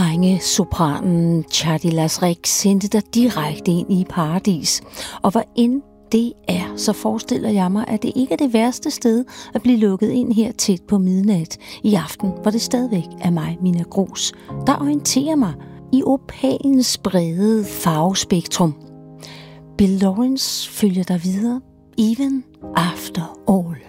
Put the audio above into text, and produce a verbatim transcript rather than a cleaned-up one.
Drengesopranen Chadi Lasrik sendte dig direkte ind i paradis. Og hvor end det er, så forestiller jeg mig, at det ikke er det værste sted at blive lukket ind her tæt på midnat i aften, hvor det stadigvæk er mig, Minna Grus, der orienterer mig i opalens brede farvespektrum. Bill Lawrence følger dig videre, even after all.